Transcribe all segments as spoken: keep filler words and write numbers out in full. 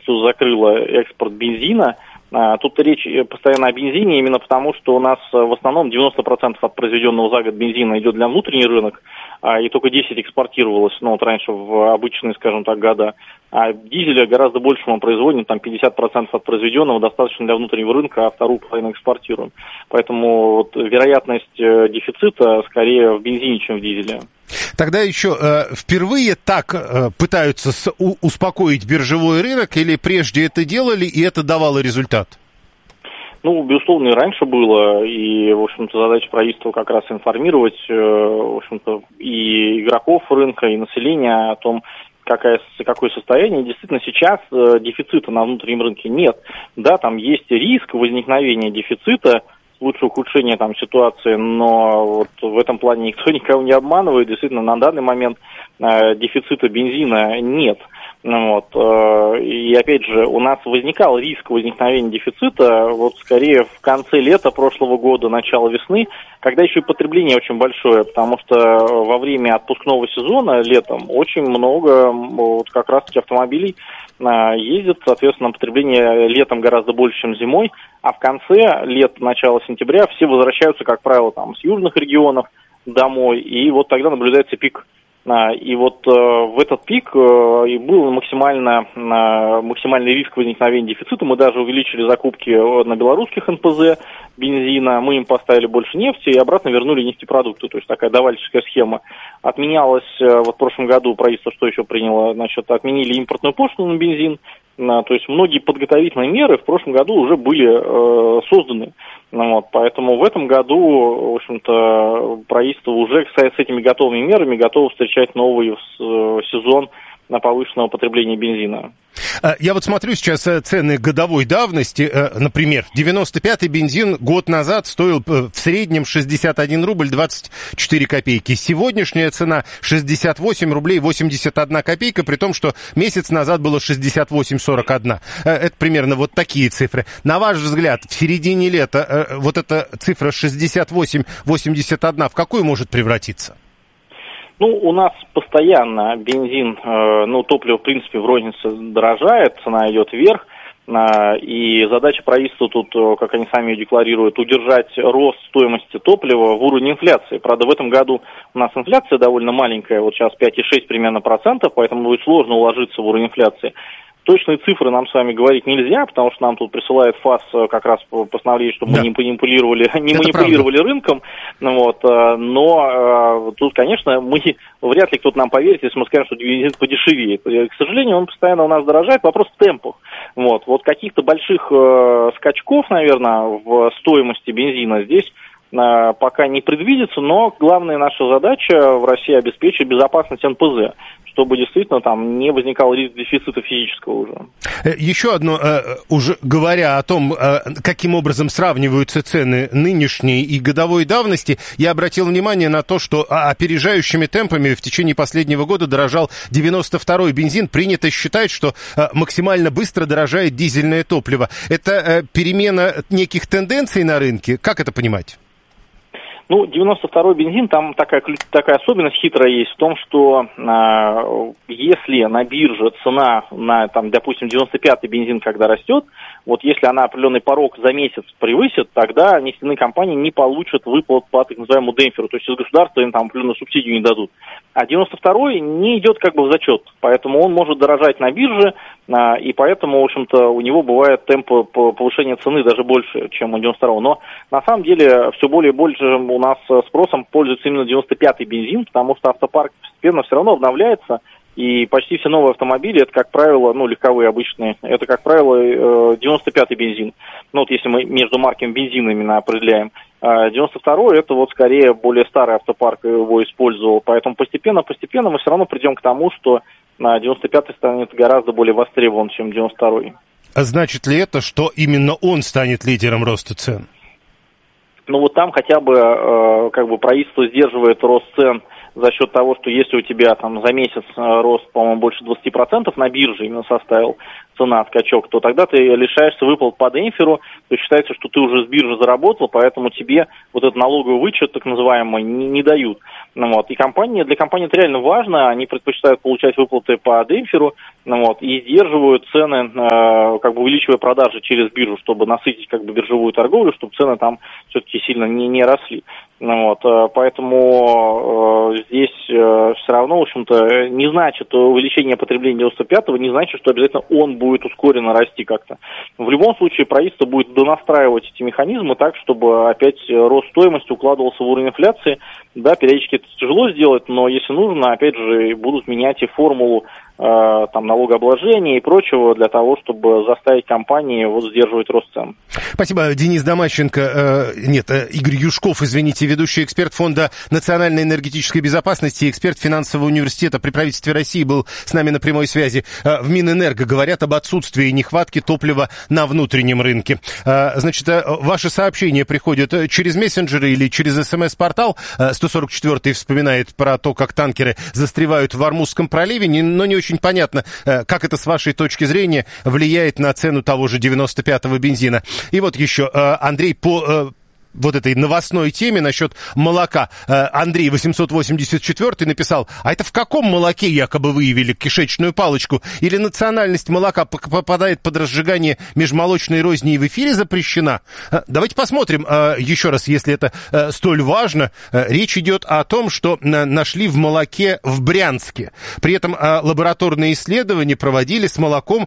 правительство закрыло экспорт бензина. Тут речь постоянно о бензине, именно потому, что у нас в основном девяносто процентов от произведенного за год бензина идет для внутренний рынок, и только десять процентов экспортировалось, ну, вот раньше в обычные, скажем так, года. А дизеля гораздо больше мы производим, там пятьдесят процентов от произведенного достаточно для внутреннего рынка, а вторую половину экспортируем. Поэтому вот вероятность дефицита скорее в бензине, чем в дизеле. Тогда еще э, впервые так э, пытаются с, у, успокоить биржевой рынок, или прежде это делали, и это давало результат? Ну, безусловно, и раньше было, и, в общем-то, задача правительства как раз информировать, э, в общем-то, и игроков рынка, и населения о том, какое, какое состояние. Действительно, сейчас э, дефицита на внутреннем рынке нет. Да, там есть риск возникновения дефицита, лучше ухудшение там ситуации, но вот в этом плане никто никого не обманывает. Действительно, на данный момент э, дефицита бензина нет. Вот. Э, и опять же, у нас возникал риск возникновения дефицита вот скорее в конце лета прошлого года, начало весны, когда еще и потребление очень большое, потому что во время отпускного сезона летом очень много вот как раз-таки автомобилей ездит, соответственно, потребление летом гораздо больше, чем зимой, а в конце лета, начало сентября все возвращаются, как правило, там, с южных регионов домой, и вот тогда наблюдается пик. И вот в этот пик и был максимально, максимальный риск возникновения дефицита. Мы даже увеличили закупки на белорусских эн пэ зэ бензина, мы им поставили больше нефти и обратно вернули нефтепродукты. То есть такая давальческая схема. Отменялась вот в прошлом году, правительство что еще приняло, значит, отменили импортную пошлину на бензин. То есть многие подготовительные меры в прошлом году уже были э, созданы. Вот, поэтому в этом году, в общем-то, правительство уже с, с этими готовыми мерами готово встречать новый сезон на повышенного потребления бензина. Я вот смотрю сейчас цены годовой давности. Например, девяносто пятый бензин год назад стоил в среднем шестьдесят один рубль двадцать четыре копейки. Сегодняшняя цена шестьдесят восемь рублей восемьдесят одна копейка, при том, что месяц назад было шестьдесят восемь сорок один. Это примерно вот такие цифры. На ваш взгляд, в середине лета вот эта цифра шестьдесят восемь восемьдесят один в какую может превратиться? Ну, у нас постоянно бензин, э, ну, топливо, в принципе, в рознице дорожает, цена идет вверх, э, и задача правительства тут, как они сами декларируют, удержать рост стоимости топлива в уровне инфляции. Правда, в этом году у нас инфляция довольно маленькая, вот сейчас пять и шесть примерно процентов, поэтому будет сложно уложиться в уровень инфляции. Точные цифры нам с вами говорить нельзя, потому что нам тут присылает ФАС как раз постановление, чтобы да. мы не манипулировали, не манипулировали рынком. Вот, но тут, конечно, мы вряд ли кто-то нам поверит, если мы скажем, что бензин подешевеет. К сожалению, он постоянно у нас дорожает. Вопрос в темпах. Вот, вот каких-то больших скачков, наверное, в стоимости бензина здесь пока не предвидится, но главная наша задача в России обеспечить безопасность эн пэ зэ, чтобы действительно там не возникал риск дефицита физического уже. Еще одно, уже говоря о том, каким образом сравниваются цены нынешней и годовой давности, я обратил внимание на то, что опережающими темпами в течение последнего года дорожал девяносто второй бензин. Принято считать, что максимально быстро дорожает дизельное топливо. Это перемена неких тенденций на рынке? Как это понимать? Ну, девяносто второй бензин, там такая, такая особенность хитрая есть в том, что э, если на бирже цена на, там, допустим, девяносто пятый бензин, когда растет, вот если она определенный порог за месяц превысит, тогда нефтяные компании не получат выплат по так называемому демпферу, то есть из государства им там определенную субсидию не дадут. А девяносто второй не идет как бы в зачет, поэтому он может дорожать на бирже, э, и поэтому, в общем-то, у него бывает темп повышения цены даже больше, чем у девяносто второго. Но на самом деле все более и больше у нас спросом пользуется именно девяносто пятый бензин, потому что автопарк постепенно все равно обновляется, и почти все новые автомобили, это, как правило, ну, легковые обычные, это, как правило, девяносто пятый бензин. Ну, вот если мы между марками бензина именно определяем. девяносто второй, это вот скорее более старый автопарк его использовал, поэтому постепенно-постепенно мы все равно придем к тому, что девяносто пятый станет гораздо более востребован, чем девяносто второй. А значит ли это, что именно он станет лидером роста цен? Ну вот там хотя бы э, как бы правительство сдерживает рост цен за счет того, что если у тебя там за месяц рост, по-моему, больше двадцать процентов на бирже именно составил цена, скачок, то тогда ты лишаешься выплат по демпферу, то считается, что ты уже с биржи заработал, поэтому тебе вот этот налоговый вычет, так называемый, не, не дают. Ну, вот. И компании, для компаний это реально важно, они предпочитают получать выплаты по демпферу, ну, вот, и сдерживают цены, э, как бы увеличивая продажи через биржу, чтобы насытить как бы биржевую торговлю, чтобы цены там все-таки сильно не, не росли. Ну, вот, э, поэтому э, здесь э, все равно, в общем-то, не значит увеличение потребления девяносто пятого, не значит, что обязательно он будет ускоренно расти как-то. В любом случае правительство будет донастраивать эти механизмы так, чтобы опять рост стоимости укладывался в уровень инфляции. Да, периодически это тяжело сделать, но если нужно, опять же, будут менять и формулу э, там, налогообложения и прочего для того, чтобы заставить компании вот, сдерживать рост цен. Спасибо, Денис Домащенко, э, нет, э, Игорь Юшков, извините, ведущий эксперт Фонда национальной энергетической безопасности, эксперт финансового университета при правительстве России был с нами на прямой связи. Э, в Минэнерго говорят об отсутствии нехватки топлива на внутреннем рынке. Э, значит, э, ваши сообщения приходят через мессенджеры или через СМС-портал. Э, сто сорок четвёртый вспоминает про то, как танкеры застревают в Ормузском проливе, не, но не очень понятно, э, как это с вашей точки зрения влияет на цену того же девяносто пятого бензина. И вот еще, э, Андрей, по... Э, вот этой новостной теме насчет молока. Андрей восемьсот восемьдесят четвёртый написал, а это в каком молоке якобы выявили кишечную палочку? Или национальность молока попадает под разжигание межмолочной розни и в эфире запрещена? Давайте посмотрим еще раз, если это столь важно. Речь идет о том, что нашли в молоке в Брянске. При этом лабораторные исследования проводили с молоком,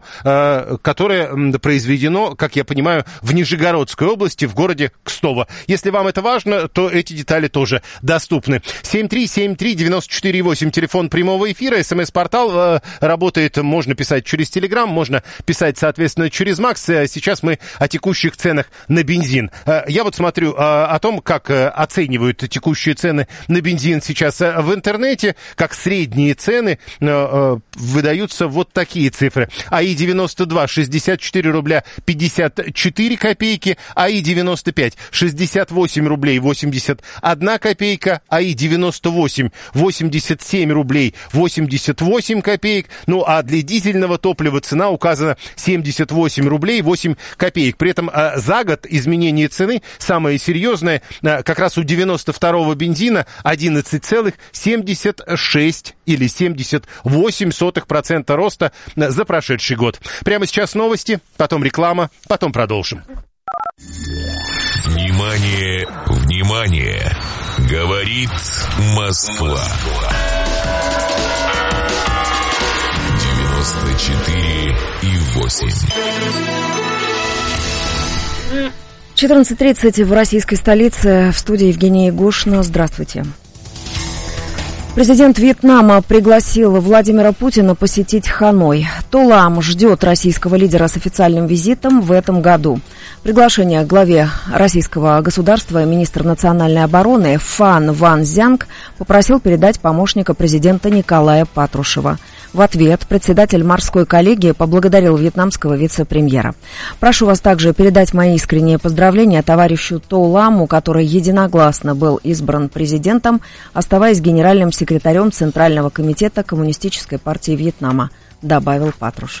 которое произведено, как я понимаю, в Нижегородской области, в городе Кстово. Если вам это важно, то эти детали тоже доступны. семь три семь три девять четыре восемь, телефон прямого эфира, смс-портал э, работает, можно писать через Телеграм, можно писать, соответственно, через Макс. Сейчас мы о текущих ценах на бензин. Э, я вот смотрю э, о том, как э, оценивают текущие цены на бензин сейчас э, в интернете, как средние цены э, э, выдаются вот такие цифры. АИ девяносто два шестьдесят четыре рубля пятьдесят четыре копейки, АИ девяносто пять шестьдесят восемь рублей восемьдесят одна копейка, АИ девяносто восемь восемьдесят семь рублей восемьдесят восемь копеек. Ну а для дизельного топлива цена указана семьдесят восемь рублей восемь копеек. При этом а, за год изменение цены самое серьезное а, как раз у девяносто второго бензина одиннадцать целых семьдесят шесть или семьдесят восемь сотых процента роста за прошедший год. Прямо сейчас новости, потом реклама, потом продолжим. Внимание, внимание! Говорит Москва. девяносто четыре и восемь. четырнадцать тридцать в российской столице. В студии Евгения Егошина. Здравствуйте. Президент Вьетнама пригласил Владимира Путина посетить Ханой. Тулам ждет российского лидера с официальным визитом в этом году. Приглашение главе российского государства министр национальной обороны Фан Ван Цзянг попросил передать помощника президента Николая Патрушева. В ответ председатель морской коллегии поблагодарил вьетнамского вице-премьера. Прошу вас также передать мои искренние поздравления товарищу Тоуламу, который единогласно был избран президентом, оставаясь генеральным секретарем Центрального комитета Коммунистической партии Вьетнама, добавил Патрушев.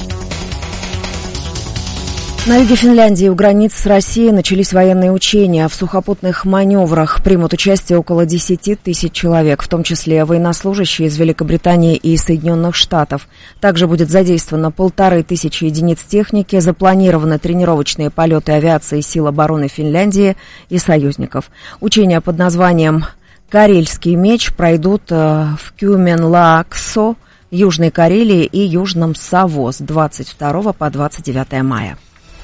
На юге Финляндии у границ с Россией начались военные учения. В сухопутных маневрах примут участие около десяти тысяч человек, в том числе военнослужащие из Великобритании и Соединенных Штатов. Также будет задействовано полторы тысячи единиц техники, запланированы тренировочные полеты авиации сил обороны Финляндии и союзников. Учения под названием «Карельский меч» пройдут в Кюменлааксо, Южной Карелии и Южном Саво с двадцать второго по двадцать девятое мая.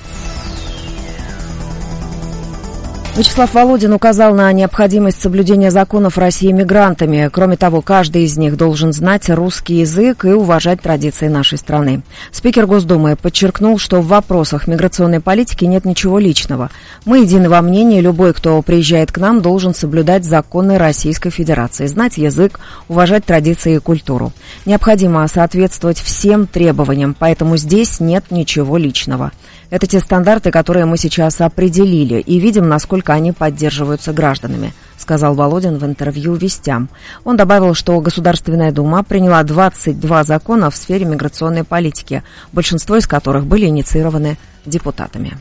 Вячеслав Володин указал на необходимость соблюдения законов России мигрантами. Кроме того, каждый из них должен знать русский язык и уважать традиции нашей страны. Спикер Госдумы подчеркнул, что в вопросах миграционной политики нет ничего личного. Мы едины во мнении, любой, кто приезжает к нам, должен соблюдать законы Российской Федерации, знать язык, уважать традиции и культуру. Необходимо соответствовать всем требованиям, поэтому здесь нет ничего личного. Это те стандарты, которые мы сейчас определили, и видим, насколько они поддерживаются гражданами, сказал Володин в интервью «Вестям». Он добавил, что Государственная Дума приняла двадцать два закона в сфере миграционной политики, большинство из которых были инициированы депутатами.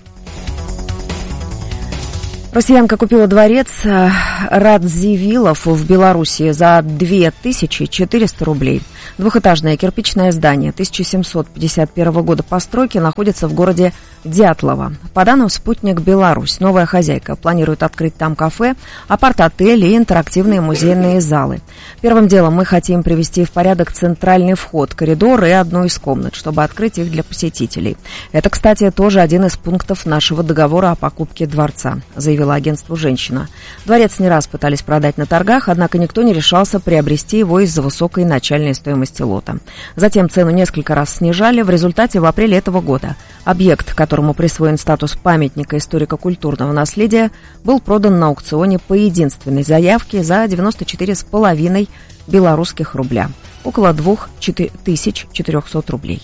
Россиянка купила дворец Радзивиллов в Беларуси за две тысячи четыреста рублей. Двухэтажное кирпичное здание тысяча семьсот пятьдесят первого года постройки находится в городе Дятлово. По данным «Спутник Беларусь», новая хозяйка планирует открыть там кафе, апарт-отель и интерактивные музейные залы. Первым делом мы хотим привести в порядок центральный вход, коридор и одну из комнат, чтобы открыть их для посетителей. Это, кстати, тоже один из пунктов нашего договора о покупке дворца, заявила агентству «Женщина». Дворец не раз пытались продать на торгах, однако никто не решался приобрести его из-за высокой начальной стоимости лота. Затем цену несколько раз снижали. В результате в апреле этого года объект, которому присвоен статус памятника историко-культурного наследия, был продан на аукционе по единственной заявке за девяносто четыре с половиной белорусских рубля, около две тысячи четыреста рублей.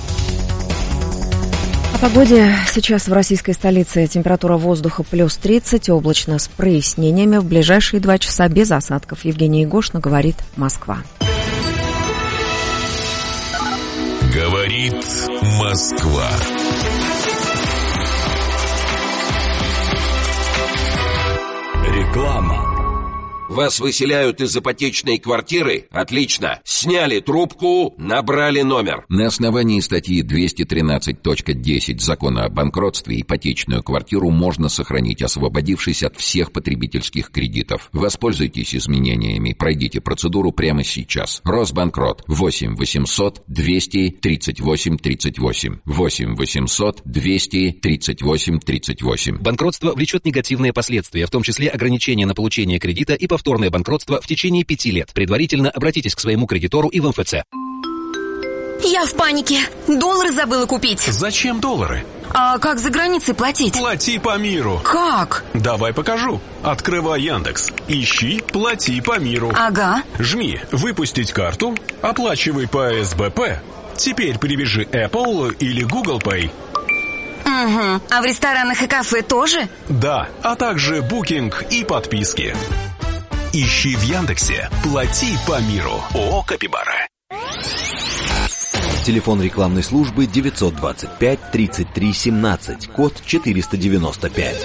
О погоде. Сейчас в российской столице температура воздуха плюс тридцать, облачно с прояснениями. В ближайшие два часа без осадков. Евгений Егошна, говорит Москва. Говорит Москва. Реклама. Вас выселяют из ипотечной квартиры? Отлично. Сняли трубку, набрали номер. На основании статьи двести тринадцать точка десять Закона о банкротстве ипотечную квартиру можно сохранить, освободившись от всех потребительских кредитов. Воспользуйтесь изменениями, пройдите процедуру прямо сейчас. Росбанкрот. восемь восемьсот двести тридцать восемь тридцать восемь. восемь восемьсот двести тридцать восемь тридцать восемь. Банкротство влечет негативные последствия, в том числе ограничения на получение кредита и повторное банкротство в течение пяти лет. Предварительно обратитесь к своему кредитору и в эм эф цэ. Я в панике. Доллары забыла купить. Зачем доллары? А как за границей платить? Плати по миру. Как? Давай покажу. Открывай Яндекс. Ищи «Плати по миру». Ага. Жми «Выпустить карту», оплачивай по эс бэ пэ. Теперь привяжи Apple или Google Pay. Угу. А в ресторанах и кафе тоже? Да, а также букинг и подписки. Ищи в Яндексе «Плати по миру». ООО «Капибара». Телефон рекламной службы девятьсот двадцать пять тридцать три семнадцать, код четыреста девяносто пять.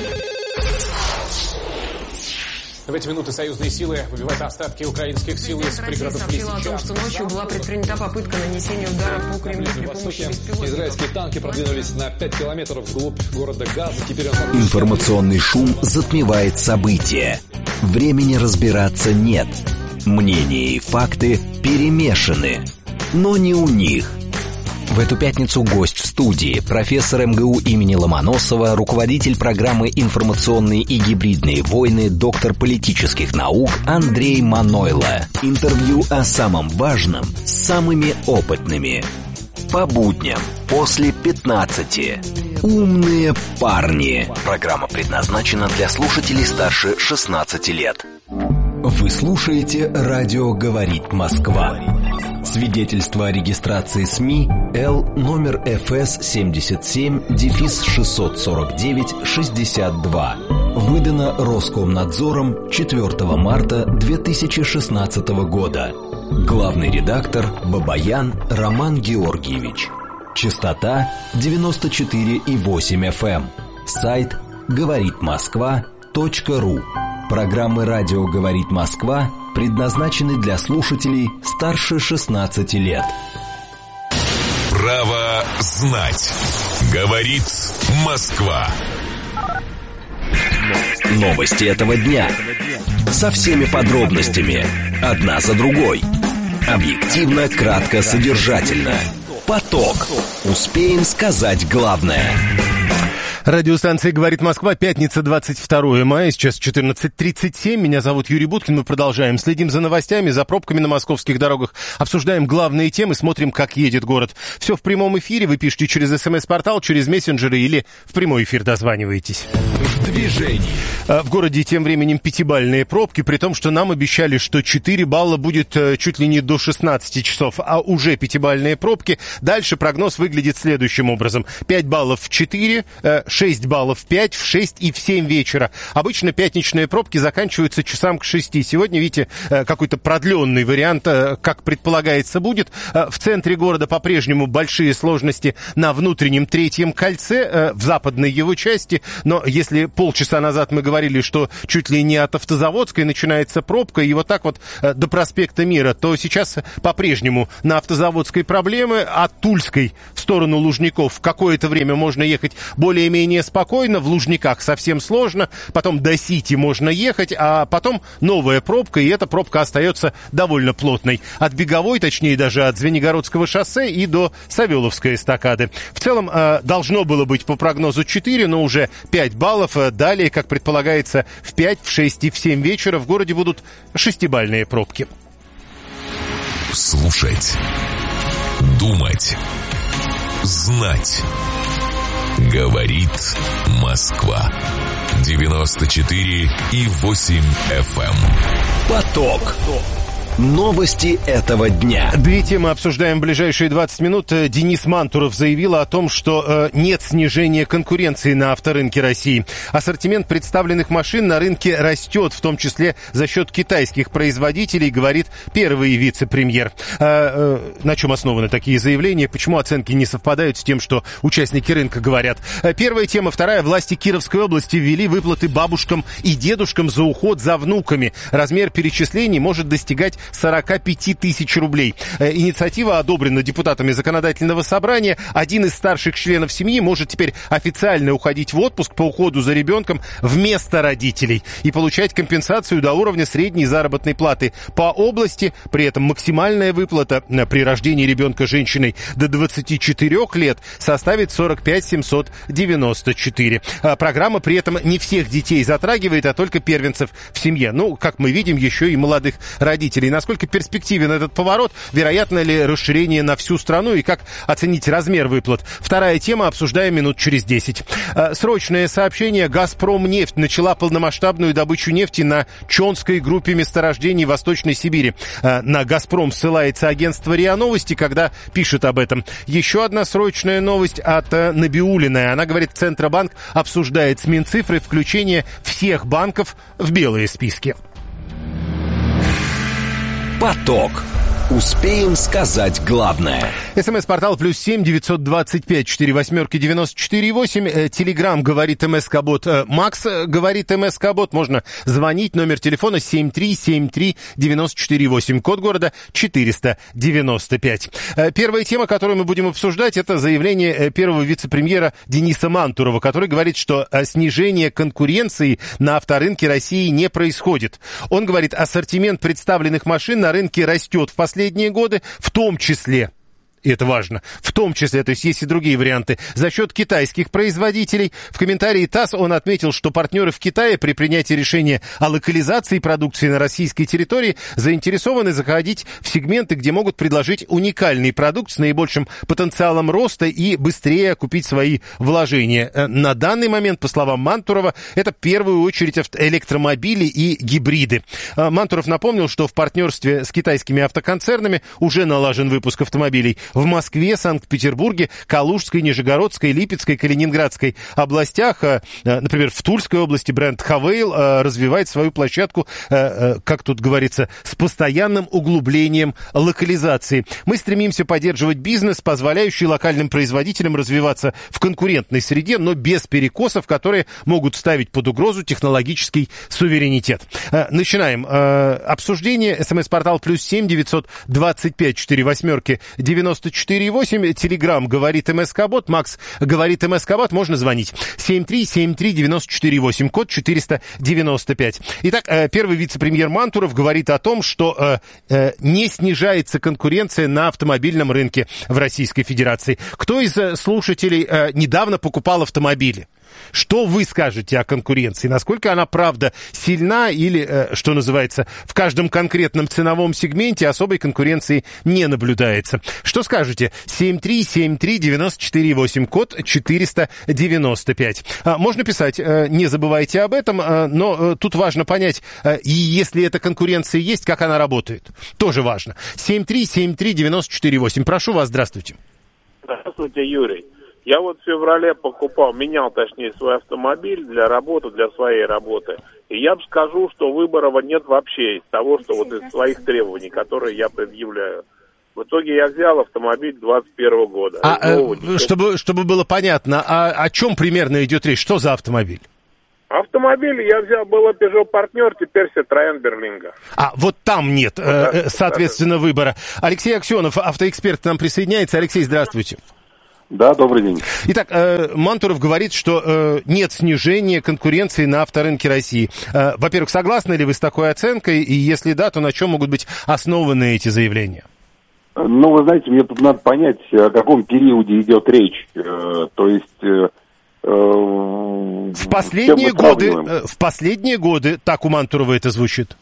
В эти минуты союзные силы выбивают остатки украинских сил из пригородов Лисичанска. О том, что ночью была предпринята попытка нанесения удара по Кремлю при помощи беспилотников. Израильские танки продвинулись на пять километров вглубь города Газа. Теперь он... Информационный шум затмевает события. Времени разбираться нет. Мнения и факты перемешаны. Но не у них. В эту пятницу гость в студии, профессор эм гэ у имени Ломоносова, руководитель программы «Информационные и гибридные войны», доктор политических наук Андрей Манойло. Интервью о самом важном с самыми опытными. По будням после пятнадцати. Умные парни. Программа предназначена для слушателей старше шестнадцати лет. Вы слушаете «Радио говорит Москва». Свидетельство о регистрации СМИ Л номер эф эс семьдесят семь шестьсот сорок девять шестьдесят два. Выдано Роскомнадзором четвёртого марта две тысячи шестнадцатого года. Главный редактор Бабаян Роман Георгиевич. Частота девяносто четыре и восемь эф эм. Сайт говорит москва точка ру. Программы «Радио говорит Москва» предназначены для слушателей старше шестнадцати лет. Право знать. Говорит Москва. Новости этого дня. Со всеми подробностями. Одна за другой. Объективно, кратко, содержательно. Поток. Успеем сказать главное. Радиостанция «Говорит Москва», пятница, двадцать второе мая, сейчас четырнадцать тридцать семь. Меня зовут Юрий Буткин, мы продолжаем. Следим за новостями, за пробками на московских дорогах, обсуждаем главные темы, смотрим, как едет город. Все в прямом эфире, вы пишите через смс-портал, через мессенджеры или в прямой эфир дозваниваетесь. В движении. В городе тем временем пятибалльные пробки, при том, что нам обещали, что четыре балла будет чуть ли не до шестнадцати часов, а уже пятибалльные пробки. Дальше прогноз выглядит следующим образом. пять баллов в четыре, шесть баллов в пять, в шесть и в семь вечера. Обычно пятничные пробки заканчиваются часам к шести. Сегодня, видите, какой-то продленный вариант, как предполагается, будет. В центре города по-прежнему большие сложности на внутреннем третьем кольце, в западной его части. Но если полчаса назад мы говорили, что чуть ли не от Автозаводской начинается пробка, и вот так вот до проспекта Мира, то сейчас по-прежнему на Автозаводской проблемы, от Тульской в сторону Лужников какое-то время можно ехать более-менее спокойно, в Лужниках совсем сложно, потом до Сити можно ехать, а потом новая пробка, и эта пробка остается довольно плотной. От Беговой, точнее даже от Звенигородского шоссе и до Савеловской эстакады. В целом должно было быть по прогнозу четыре, но уже пять баллов. Далее, как предполагается, в пять, в шесть и в семь вечера в городе будут шестибальные пробки. Слушать, думать, знать. Говорит Москва. девяносто четыре и восемь эф эм. Поток. Новости этого дня. Две темы обсуждаем в ближайшие двадцать минут. Денис Мантуров заявил о том, что э, нет снижения конкуренции на авторынке России. Ассортимент представленных машин на рынке растет, в том числе за счет китайских производителей, говорит первый вице-премьер. Э, э, на чем основаны такие заявления? Почему оценки не совпадают с тем, что участники рынка говорят? Первая тема. Вторая. Власти Кировской области ввели выплаты бабушкам и дедушкам за уход за внуками. Размер перечислений может достигать сорок пять тысяч рублей. Инициатива одобрена депутатами законодательного собрания. Один из старших членов семьи может теперь официально уходить в отпуск по уходу за ребенком вместо родителей и получать компенсацию до уровня средней заработной платы по области. При этом максимальная выплата при рождении ребенка женщиной до двадцати четырёх лет составит сорок пять тысяч семьсот девяносто четыре. Программа при этом не всех детей затрагивает, а только первенцев в семье. Ну, как мы видим, еще и молодых родителей. Насколько перспективен этот поворот? Вероятно ли расширение на всю страну? И как оценить размер выплат? Вторая тема, обсуждаем минут через десять. Срочное сообщение. «Газпромнефть» начала полномасштабную добычу нефти на Чонской группе месторождений Восточной Сибири. На «Газпром» ссылается агентство РИА Новости, когда пишет об этом. Еще одна срочная новость от Набиулиной. Она говорит, Центробанк обсуждает с Минцифрой включение всех банков в белые списки. Поток. Успеем сказать главное. СМС-портал плюс семь девятьсот двадцать пять четыре восьмерки девяносто четыре восемь. Телеграм говорит МСК-бот. Макс говорит МСК-бот. Можно звонить. Номер телефона семь три семь три девяносто четыре восемь. Код города четыреста девяносто пять. Первая тема, которую мы будем обсуждать, это заявление первого вице-премьера Дениса Мантурова, который говорит, что снижение конкуренции на авторынке России не происходит. Он говорит, ассортимент представленных машин на рынке растет в последние последние годы, в том числе, и это важно, в том числе, то есть есть и другие варианты, за счет китайских производителей. В комментарии ТАСС он отметил, что партнеры в Китае при принятии решения о локализации продукции на российской территории заинтересованы заходить в сегменты, где могут предложить уникальный продукт с наибольшим потенциалом роста и быстрее окупить свои вложения. На данный момент, по словам Мантурова, это в первую очередь электромобили и гибриды. Мантуров напомнил, что в партнерстве с китайскими автоконцернами уже налажен выпуск автомобилей в Москве, Санкт-Петербурге, Калужской, Нижегородской, Липецкой, Калининградской областях. Например, в Тульской области бренд Хавейл развивает свою площадку, как тут говорится, с постоянным углублением локализации. Мы стремимся поддерживать бизнес, позволяющий локальным производителям развиваться в конкурентной среде, но без перекосов, которые могут ставить под угрозу технологический суверенитет. Начинаем обсуждение. СМС-портал плюс семь девятьсот двадцать пять четыре восьмерки девяносто четыре восемь. Телеграм говорит МСК-бот. Макс говорит МСК-бот. Можно звонить. семь три семь три девяносто четыре восемь. Код четыреста девяносто пять. Итак, первый вице-премьер Мантуров говорит о том, что не снижается конкуренция на автомобильном рынке в Российской Федерации. Кто из слушателей недавно покупал автомобили? Что вы скажете о конкуренции? Насколько она, правда, сильна или, что называется, в каждом конкретном ценовом сегменте особой конкуренции не наблюдается? Что скажете? семь три семь три девяносто четыре восемь, код четыреста девяносто пять. Можно писать, не забывайте об этом, но тут важно понять, и если эта конкуренция есть, как она работает. Тоже важно. семь три семь три девяносто четыре восемь. Прошу вас, здравствуйте. Здравствуйте, Юрий. Я вот в феврале покупал, менял, точнее, свой автомобиль для работы, для своей работы. И я бы скажу, что выбора нет вообще из того, что вот из своих требований, которые я предъявляю. В итоге я взял автомобиль двадцать первого года. А, э, чтобы, чтобы было понятно, а о чем примерно идет речь? Что за автомобиль? Автомобиль я взял, было Peugeot Partner, теперь Citroёn Berlingo. А, вот там нет, Вот, да, э, соответственно, да, выбора. Алексей Аксенов, автоэксперт, к нам присоединяется. Алексей, здравствуйте. Да, добрый день. Итак, э, Мантуров говорит, что э, нет снижения конкуренции на авторынке России. Э, во-первых, согласны ли вы с такой оценкой? И если да, то на чем могут быть основаны эти заявления? Ну, вы знаете, мне тут надо понять, о каком периоде идет речь. Э, то есть... Э, э, в последние годы, э, в последние годы, так у Мантурова это звучит.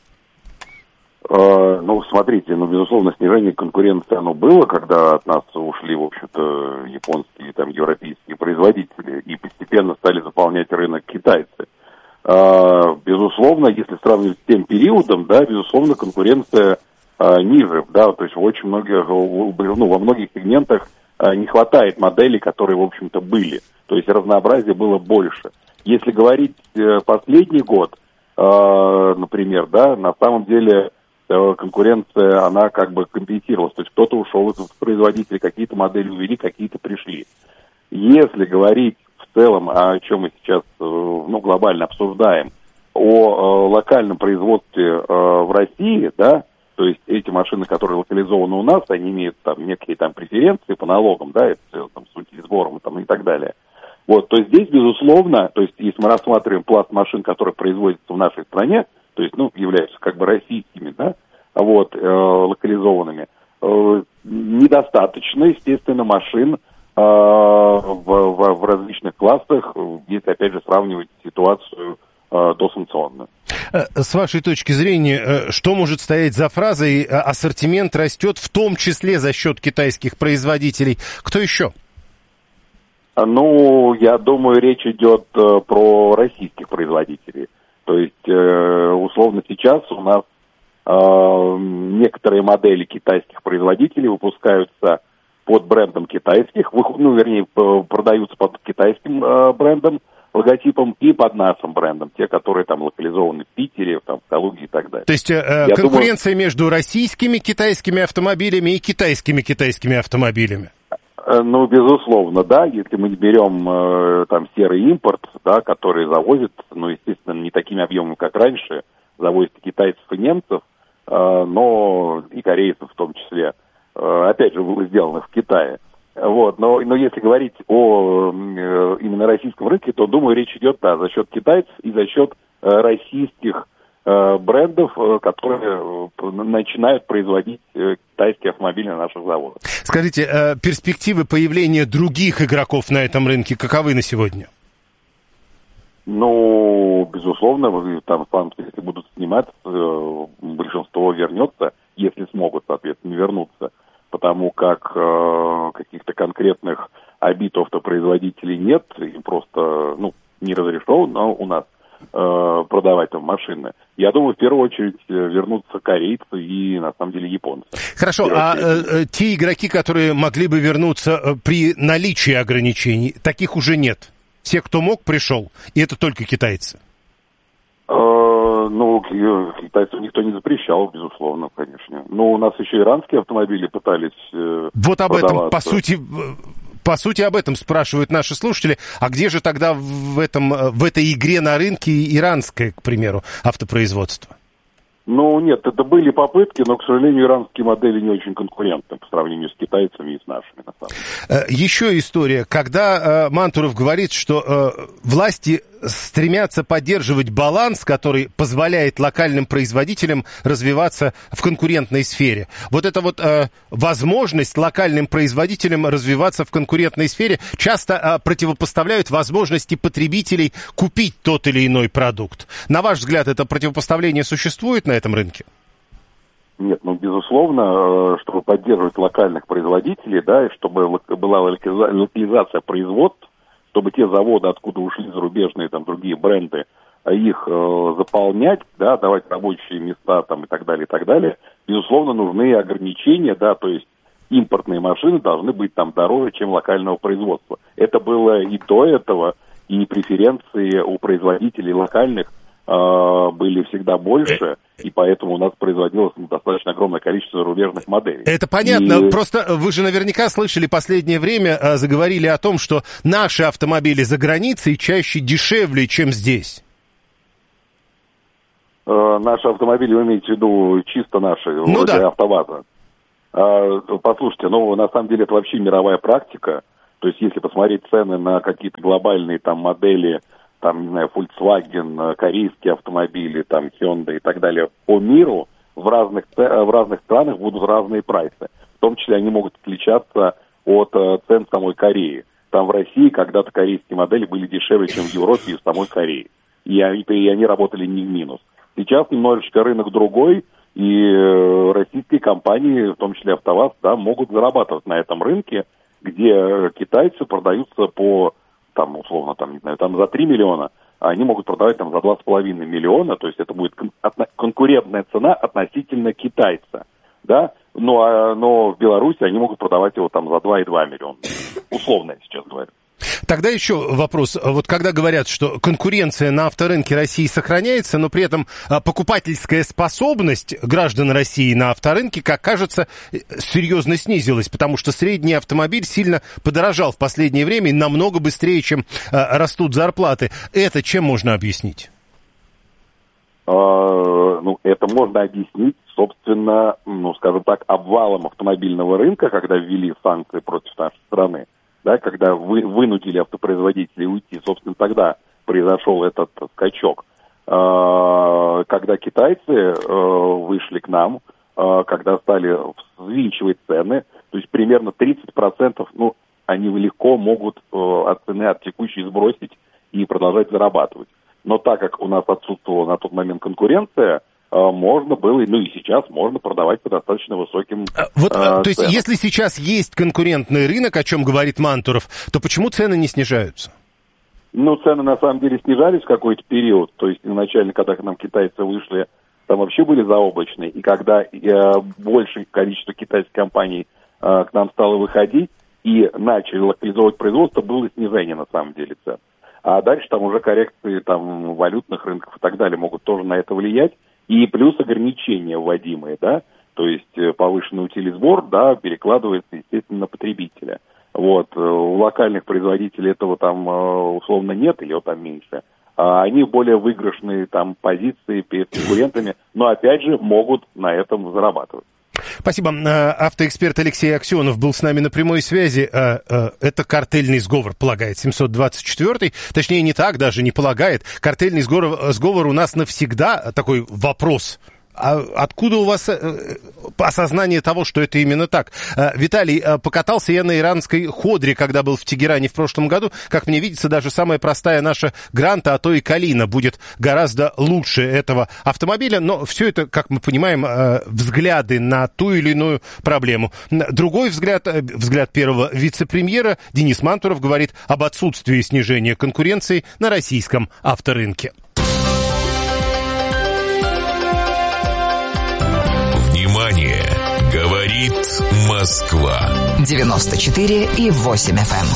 Э, ну, смотрите, ну, безусловно, снижение конкуренции, оно было, когда от нас ушли, в общем-то, японские, там, европейские производители, и постепенно стали заполнять рынок китайцы. Э, безусловно, если сравнивать с тем периодом, да, безусловно, конкуренция ниже, да, то есть в очень многих, ну, во многих сегментах не хватает моделей, которые, в общем-то, были. То есть разнообразия было больше. Если говорить последний год, например, да, на самом деле конкуренция, она как бы компенсировалась. То есть кто-то ушел из производителей, какие-то модели увели, какие-то пришли. Если говорить в целом, о чем мы сейчас, ну, глобально обсуждаем, о локальном производстве в России, да, то есть эти машины, которые локализованы у нас, они имеют там некие там преференции по налогам, да, это там с сбором там, и так далее. Вот, то есть здесь, безусловно, то есть если мы рассматриваем пласт машин, которые производятся в нашей стране, то есть, ну, являются как бы российскими, да, вот, э, локализованными, э, недостаточно, естественно, машин э, в, в, в различных классах, если, опять же, сравнивать ситуацию э, досанкционную. С вашей точки зрения, что может стоять за фразой «ассортимент растет, в том числе за счет китайских производителей»? Кто еще? Ну, я думаю, речь идет про российских производителей. То есть, условно, сейчас у нас некоторые модели китайских производителей выпускаются под брендом китайских, ну, вернее, продаются под китайским брендом, логотипом и под нашим брендом, те, которые там локализованы в Питере, там, в Калуге и так далее. То есть э, конкуренция думаю, между российскими китайскими автомобилями и китайскими китайскими автомобилями? Э, ну, безусловно, да, если мы берем э, там серый импорт, да, который завозит, ну, естественно, не такими объемами, как раньше, завозят китайцев и немцев, э, но и корейцев в том числе, э, опять же, было сделано в Китае. Вот, но, но если говорить о э, именно российском рынке, то, думаю, речь идет, да, за счет китайцев и за счет э, российских э, брендов, э, которые э, начинают производить э, китайские автомобили на наших заводах. Скажите, э, перспективы появления других игроков на этом рынке каковы на сегодня? Ну, безусловно, там, если будут снимать, э, большинство вернется, если смогут, соответственно, вернуться. Потому как э, каких-то конкретных обид автопроизводителей нет, им просто, ну, не разрешено у нас э, продавать там машины. Я думаю, в первую очередь вернутся корейцы и, на самом деле, японцы. Хорошо, а э, те игроки, которые могли бы вернуться э, при наличии ограничений, таких уже нет? Все, кто мог, пришел, и это только китайцы? Ну, китайцев никто не запрещал, безусловно, конечно. Но у нас еще иранские автомобили пытались э, Вот об этом, по сути, по сути, об этом спрашивают наши слушатели. А где же тогда в, этом, в этой игре на рынке иранское, к примеру, автопроизводство? Ну, нет, это были попытки, но, к сожалению, иранские модели не очень конкурентны по сравнению с китайцами и с нашими, на самом деле. Еще история, когда э, Мантуров говорит, что э, власти стремятся поддерживать баланс, который позволяет локальным производителям развиваться в конкурентной сфере. Вот эта вот э, возможность локальным производителям развиваться в конкурентной сфере часто э, противопоставляют возможности потребителей купить тот или иной продукт. На ваш взгляд, это противопоставление существует на этом рынке? Нет, ну, безусловно, чтобы поддерживать локальных производителей, да, и чтобы была локализация производств, чтобы те заводы, откуда ушли зарубежные, там, другие бренды, их э, заполнять, да, давать рабочие места, там, и так далее, и так далее, безусловно, нужны ограничения, да, то есть импортные машины должны быть там дороже, чем локального производства. Это было и до этого, и преференции у производителей локальных э, были всегда больше, и поэтому у нас производилось ну, достаточно огромное количество зарубежных моделей. Это понятно, и... просто вы же наверняка слышали последнее время, э, заговорили о том, что наши автомобили за границей чаще дешевле, чем здесь. Э, наши автомобили, вы имеете в виду чисто наши, ну, вроде да. АвтоВАЗа. Э, послушайте, ну, на самом деле это вообще мировая практика. То есть, если посмотреть цены на какие-то глобальные там модели, там, не знаю, Volkswagen, корейские автомобили, там, Hyundai и так далее, по миру в разных, в разных странах будут разные прайсы. В том числе они могут отличаться от цен самой Кореи. Там в России когда-то корейские модели были дешевле, чем в Европе и в самой Корее. И они, и они работали не в минус. Сейчас немножечко рынок другой, и российские компании, в том числе АвтоВАЗ, да, могут зарабатывать на этом рынке, где китайцы продаются по, там, условно, там, не знаю, там за три миллиона, а они могут продавать там за два с половиной миллиона, то есть это будет кон- отно- конкурентная цена относительно китайца, да, но, а, но в Беларуси они могут продавать его там за два и два миллиона, условно я сейчас говорю. Тогда еще вопрос. Вот когда говорят, что конкуренция на авторынке России сохраняется, но при этом покупательская способность граждан России на авторынке, как кажется, серьезно снизилась, потому что средний автомобиль сильно подорожал в последнее время и намного быстрее, чем растут зарплаты. Это чем можно объяснить? А, ну, это можно объяснить, собственно, ну, скажем так, обвалом автомобильного рынка, когда ввели санкции против нашей страны. Да, когда вы, вынудили автопроизводителей уйти, собственно, тогда произошел этот скачок. Э, когда китайцы э, вышли к нам, э, когда стали взвинчивать цены, то есть примерно тридцать процентов, ну, они легко могут э, от цены, от текущей сбросить и продолжать зарабатывать. Но так как у нас отсутствовала на тот момент конкуренция, можно было, ну и сейчас можно продавать по достаточно высоким вот, э, то есть, ценам. если сейчас есть конкурентный рынок, о чем говорит Мантуров, то почему цены не снижаются? Ну, цены на самом деле снижались в какой-то период. То есть, изначально, когда к нам китайцы вышли, там вообще были заоблачные. И когда э, большее количество китайских компаний э, к нам стало выходить и начали локализовывать производство, было снижение на самом деле цен. А дальше там уже коррекции там, валютных рынков и так далее могут тоже на это влиять. И плюс ограничения вводимые, да, то есть повышенный утилизбор, да, перекладывается, естественно, на потребителя. Вот, у локальных производителей этого там условно нет, или его там меньше. А они в более выигрышные там позиции перед конкурентами, но опять же могут на этом зарабатывать. Спасибо. Автоэксперт Алексей Аксенов был с нами на прямой связи. Это картельный сговор, полагает семьсот двадцать четвёртый. Точнее, не так даже, не полагает. Картельный сговор, сговор у нас навсегда. Такой вопрос. А откуда у вас осознание того, что это именно так? Виталий, покатался я на иранской Ходре, когда был в Тегеране в прошлом году. Как мне видится, даже самая простая наша Гранта, а то и Калина будет гораздо лучше этого автомобиля. Но все это, как мы понимаем, взгляды на ту или иную проблему. Другой взгляд, взгляд первого вице-премьера, Денис Мантуров, говорит об отсутствии снижения конкуренции на российском авторынке. Внимание! Говорит Москва. девяносто четыре и восемь эф эм.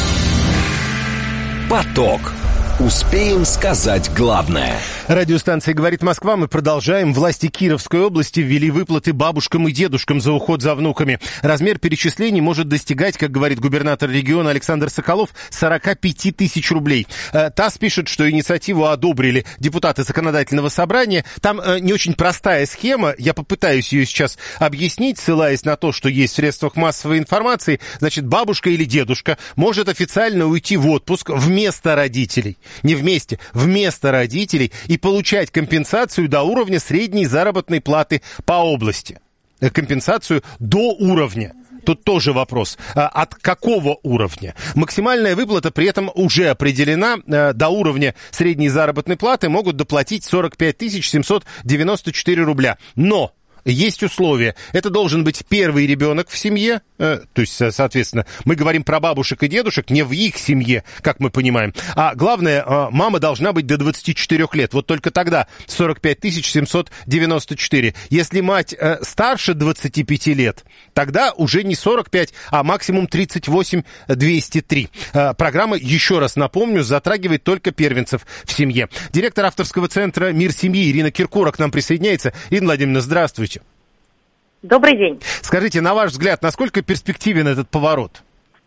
Поток. Успеем сказать главное. Радиостанция «Говорит Москва». Мы продолжаем. Власти Кировской области ввели выплаты бабушкам и дедушкам за уход за внуками. Размер перечислений может достигать, как говорит губернатор региона Александр Соколов, сорок пять тысяч рублей. ТАСС пишет, что инициативу одобрили депутаты законодательного собрания. Там не очень простая схема. Я попытаюсь ее сейчас объяснить, ссылаясь на то, что есть в средствах массовой информации. Значит, бабушка или дедушка может официально уйти в отпуск вместо родителей. Не вместе, вместо родителей и получать компенсацию до уровня средней заработной платы по области. Компенсацию до уровня. Тут тоже вопрос, от какого уровня? Максимальная выплата при этом уже определена. До уровня средней заработной платы могут доплатить сорок пять тысяч семьсот девяносто четыре рубля. Но есть условия. Это должен быть первый ребенок в семье, э, то есть, соответственно, мы говорим про бабушек и дедушек не в их семье, как мы понимаем. А главное, э, мама должна быть до двадцати четырёх лет. Вот только тогда сорок пять тысяч семьсот девяносто четыре. Если мать э, старше двадцати пяти лет, тогда уже не сорок пять, а максимум тридцать восемь тысяч двести три. Э, программа, еще раз напомню, затрагивает только первенцев в семье. Директор авторского центра «Мир семьи» Ирина Киркорова к нам присоединяется. Ирина Владимировна, здравствуйте. Добрый день. Скажите, на ваш взгляд, насколько перспективен этот поворот?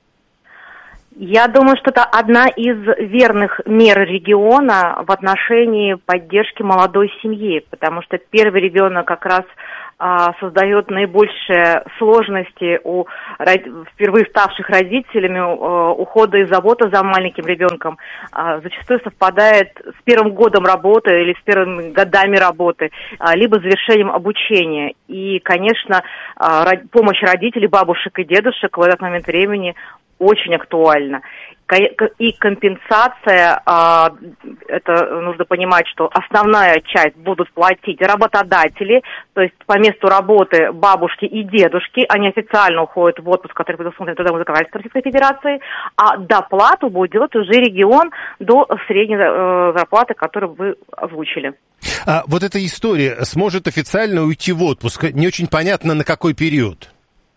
Я думаю, что это одна из верных мер региона в отношении поддержки молодой семьи, потому что первый ребенок как раз а, создает наибольшие сложности у впервые ставших родителями, а, ухода и забота за маленьким ребенком а, зачастую совпадает с первым годом работы или с первыми годами работы, а, либо завершением обучения. И, конечно, а, помощь родителей, бабушек и дедушек в этот момент времени очень актуально. И компенсация, это нужно понимать, что основная часть будут платить работодатели, то есть по месту работы бабушки и дедушки, они официально уходят в отпуск, который предусмотрен трудовым законодательством Российской Федерации, а доплату будет делать уже регион до средней зарплаты, которую вы озвучили. А вот эта история сможет официально уйти в отпуск, не очень понятно, на какой период?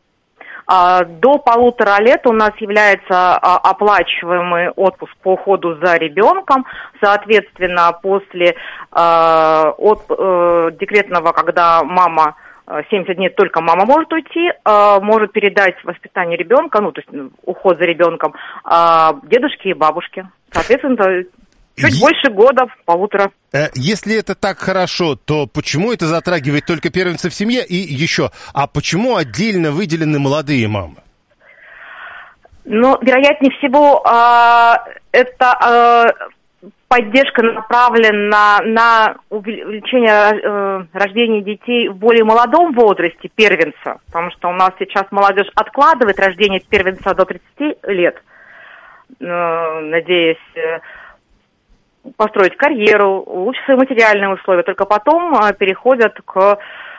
До полутора лет у нас является оплачиваемый отпуск по уходу за ребенком. Соответственно, после э, от, э, декретного, когда мама семьдесят дней только мама может уйти, э, может передать воспитание ребенка, ну, то есть уход за ребенком, э, дедушке и бабушке. Соответственно, чуть е... больше года, полутора. Если это так хорошо, то почему это затрагивает только первенцев в семье? И еще, а почему отдельно выделены молодые мамы? Ну, вероятнее всего, э, это э, поддержка направлена на увеличение э, рождения детей в более молодом возрасте первенца, потому что у нас сейчас молодежь откладывает рождение первенца до тридцати лет, э, надеясь э, построить карьеру, улучшить свои материальные условия, только потом а, переходят к